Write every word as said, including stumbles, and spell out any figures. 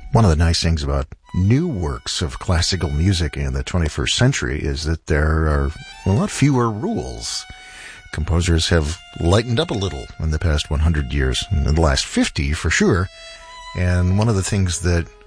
One of the nice things about new works of classical music in the twenty-first century is that there are a lot fewer rules. Composers have lightened up a little in the past one hundred years, in the last fifty for sure. And one of the things that